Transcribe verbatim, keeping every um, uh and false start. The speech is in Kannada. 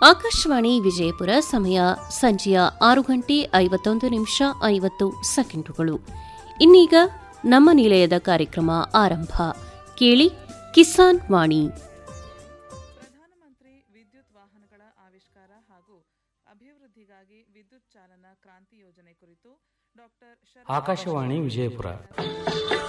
ಆಕಾಶವಾಣಿ ವಿಜಯಪುರ. ಸಮಯ ಸಂಜೆಯ ಆರು ಗಂಟೆ ಐವತ್ತೊಂದು ನಿಮಿಷ ಐವತ್ತು ಸೆಕೆಂಡುಗಳು. ಇನ್ನೀಗ ನಮ್ಮ ನಿಲಯದ ಕಾರ್ಯಕ್ರಮ ಆರಂಭ. ಕೇಳಿ ಕಿಸಾನ್ ವಾಣಿ. ಪ್ರಧಾನಮಂತ್ರಿ ವಿದ್ಯುತ್ ವಾಹನಗಳ ಆವಿಷ್ಕಾರ ಹಾಗೂ ಅಭಿವೃದ್ಧಿಗಾಗಿ ವಿದ್ಯುತ್ ಚಾಲನಾ ಕ್ರಾಂತಿ ಯೋಜನೆ ಕುರಿತು ಡಾಕ್ಟರ್ ಆಕಾಶವಾಣಿ ವಿಜಯಪುರ.